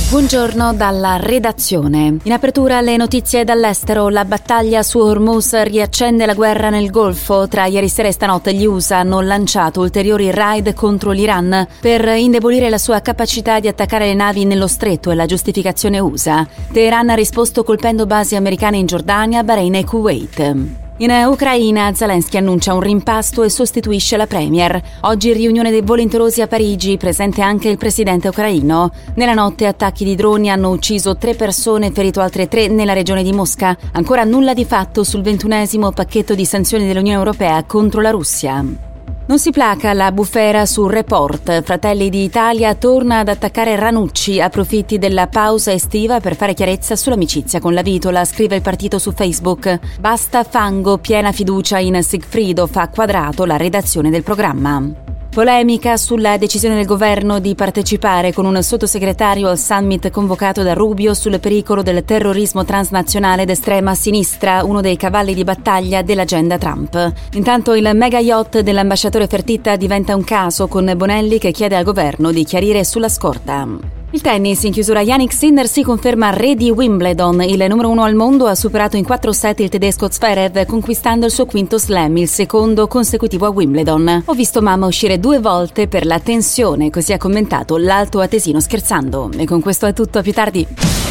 Buongiorno dalla redazione. In apertura le notizie dall'estero. La battaglia su Hormuz riaccende la guerra nel Golfo. Tra ieri sera e stanotte gli USA hanno lanciato ulteriori raid contro l'Iran per indebolire la sua capacità di attaccare le navi nello stretto, e la giustificazione USA. Teheran ha risposto colpendo basi americane in Giordania, Bahrain e Kuwait. In Ucraina, Zelensky annuncia un rimpasto e sostituisce la premier. Oggi riunione dei volenterosi a Parigi, presente anche il presidente ucraino. Nella notte attacchi di droni hanno ucciso 3 persone e ferito altre 3 nella regione di Mosca. Ancora nulla di fatto sul 21° pacchetto di sanzioni dell'Unione Europea contro la Russia. Non si placa la bufera sul Report. Fratelli d'Italia torna ad attaccare Ranucci, approfitti della pausa estiva per fare chiarezza sull'amicizia con la Vitola, scrive il partito su Facebook. Basta fango, piena fiducia in Sigfrido, fa Quadrato, la redazione del programma. Polemica sulla decisione del governo di partecipare con un sottosegretario al summit convocato da Rubio sul pericolo del terrorismo transnazionale d'estrema sinistra, uno dei cavalli di battaglia dell'agenda Trump. Intanto il mega yacht dell'ambasciatore Fertitta diventa un caso, con Bonelli che chiede al governo di chiarire sulla scorta. Il tennis, in chiusura Jannik Sinner si conferma re di Wimbledon. Il numero 1 al mondo ha superato in 4 set il tedesco Zverev, conquistando il suo 5º slam, il secondo consecutivo a Wimbledon. Ho visto mamma uscire 2 volte per la tensione, così ha commentato l'alto atesino scherzando. E con questo è tutto, a più tardi.